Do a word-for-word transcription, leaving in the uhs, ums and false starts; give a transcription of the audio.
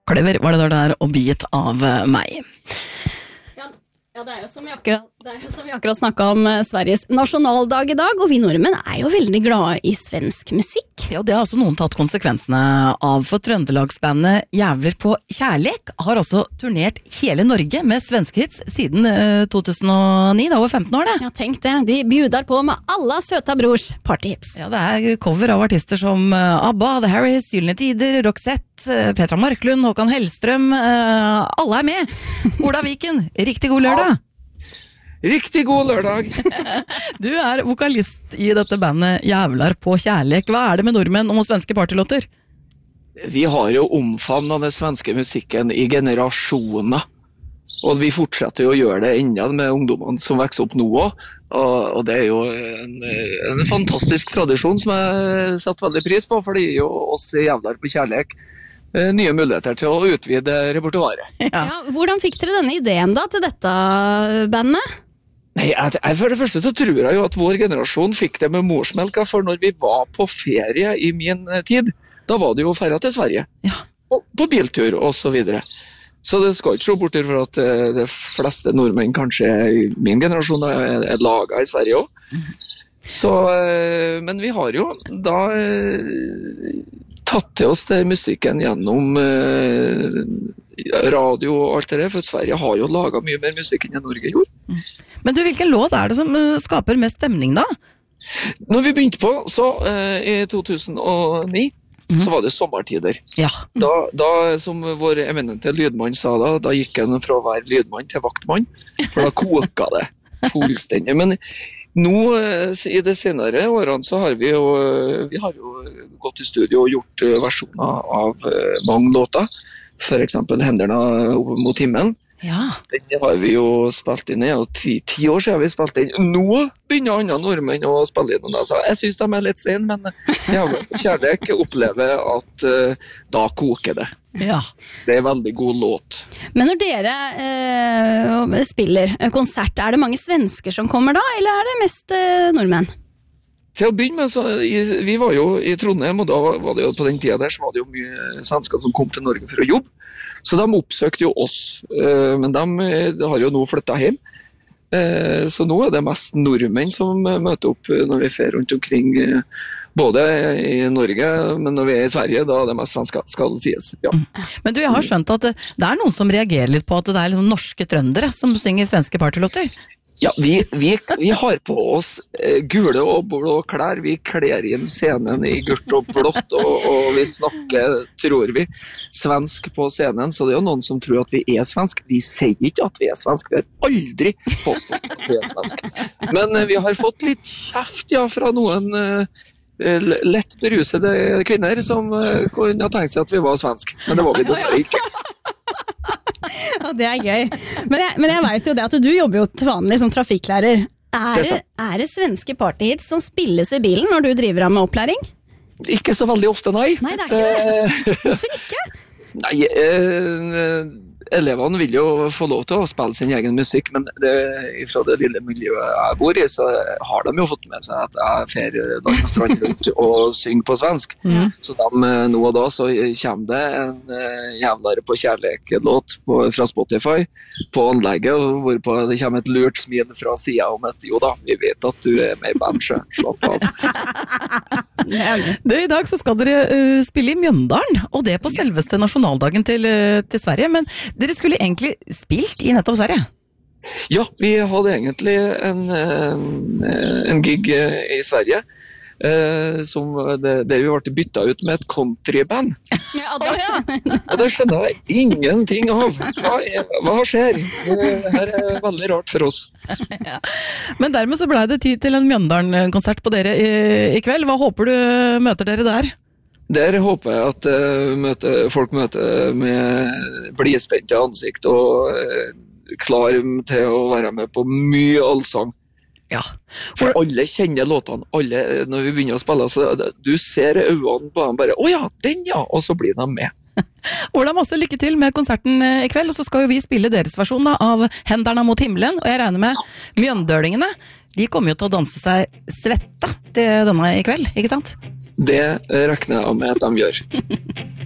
Clever var det der og bit av meg. Ja, det er jo som vi akkurat, det er jo som vi akkurat snakket om Sveriges nasjonaldag i dag, og vi nordmenn er jo veldig glade i svensk musikk. Ja, det har også noen tatt konsekvensene av, for Trøndelagsbandet Jævler på kjærlek har også turnert hele Norge med svenskehits siden uh, to tusen og ni, da over femten år det. Ja, tenk det, de bjudar på med alla søta brors partyhits. Ja, det er cover av artister som uh, ABBA, The Harrys, Gylne Tider, Roxette, uh, Petra Marklund, Håkan Hellstrøm, uh, alle er med. Ola Viken, riktig god lørdag. Riktig god lørdag. Du er vokalist i dette bandet Jævlar på kjærlek. Hva er det med nordmenn om svenske partylåter? Vi har jo omfavnet den svenske musikken i generasjoner. Og vi fortsetter jo å gjøre det enda med ungdommene som vokser opp nå også. Og, og det er jo en, en fantastisk tradisjon som jeg setter veldig pris på, for det gir jo oss Jævlar på kjærlek nye muligheter til å utvide repertoaret. Ja. Ja, hvordan fikk dere denne ideen da til dette bandet? Nei, jeg, jeg, for det første så tror jeg jo at vår generasjon fikk det med morsmelka, for når vi var på ferie i min tid, da var det jo ferie til Sverige. Ja. På, på biltur og så videre. Så det skal ikke se bort til for at uh, de fleste nordmenn kanskje i min generasjon er, er laget i Sverige også. Mm. Så, uh, men vi har jo da uh, tatt til oss det musikken gjennom uh, radio og alt det der, for Sverige har jo laget mye mer musikk enn Norge gjorde. Mm. Men du, hvilken låt er det som uh, skaper mest stemning da? Når vi begynte på, så uh, i to tusen og ni, mm. så var det sommertider. Ja. Da, da, som vår eminente lydmann sa da, da gikk han fra å være lydmann til vaktmann, for da koka det fullstendig. Men nå, i de senere årene, så har vi jo, vi har jo gått i studio og gjort versjoner av mange låter. For eksempel Henderne mot himmelen. Ja. Den har vi jo spilt inn i, og ti, ti år siden har vi spilt inn. Nå begynner andre nordmenn å spille inn. Altså, jeg synes de er litt sen, men Jævlar på kjærlek opplever at uh, da koker det. Ja. Det er en veldig god låt. Men når dere eh, spiller konsert, er det mange svensker som kommer da, eller er det mest eh, nordmenn? Til å begynne med, så, i, vi var jo i Trondheim, og da var det jo på den tida der, så var det jo mye svensker som kom til Norge for å jobbe. Så de oppsøkte jo oss, uh, men de, de har jo nå flyttet hjem. Uh, så nå er det mest nordmenn som møter opp når vi fer rundt omkring, uh, både i Norge, men når vi er i Sverige, da er det mest svensker, skal det sies. Ja. Men du, jeg har skjønt at det, det er noen som reagerer litt på at det er liksom norske trøndere som synger svenske partylåter. Ja, vi, vi, vi har på oss eh, gule og blå klær, vi kler inn scenen i gult og blått, og, og vi snakker, tror vi, svensk på scenen, så det er jo noen som tror at vi er svensk. Vi sier ikke at vi er svensk, vi har aldri påstått at vi er svensk. Men eh, vi har fått litt kjeft, ja, fra noen eh, lett berusede kvinner som eh, kunne ha tenkt seg at vi var svensk, men det var vi dessverre ikke. Ja, det er gøy. Men jeg, men jeg vet jo det at du jobber jo til vanlig som trafikklærer. Er det, er det svenske partyhits som spilles i bilen når du driver av med opplæring? Ikke så veldig ofte, nei. Nei, det er ikke det. Hvorfor ikke? Nei, eh, elevene vil jo få lov til å spille sin egen musikk, men det, fra det lille miljøet jeg bor i, så har de jo fått med seg at jeg fer land og strand rundt og synger på svensk. Mm. Så de, nå og da så kommer det en Jævlar på kjærlek-låt fra Spotify på anlegget, hvorpå det kommer et lurt smil fra siden om at jo da, vi vet at du er med i band, så slapp av. Det, I dag så skal dere uh, spille i Mjøndalen, og det på selveste nasjonaldagen til, uh, til Sverige, men dere skulle egentlig spilt i nettopp Sverige? Ja, vi hadde egentlig en, en, en gig i Sverige, eh, som det, der vi ble byttet ut med et countryband. Ja, det, ja. Og det skjønner jeg ingenting av. Hva, er, hva skjer? Det her er veldig rart for oss. Ja. Men dermed så ble det tid til en Mjøndalen-konsert på dere i, i kveld. Hva håper du møter dere der? Der håper jeg at uh, møte, folk møter med blidspente ansikt og uh, klar til å være med på mye allsang. Ja. For alle kjenner låtene. Alle, når vi begynner å spille, så du ser øynene på dem bare, å ja, den ja, og så blir de med. Ola, masse lykke til med konserten i kveld, og så skal jo vi spille deres versjon da, av Henderne mot himmelen, og jeg regner med mjøndølingene, de kommer jo til å danse seg svette til denne i kveld, ikke sant? Det regner jeg med at de gjør.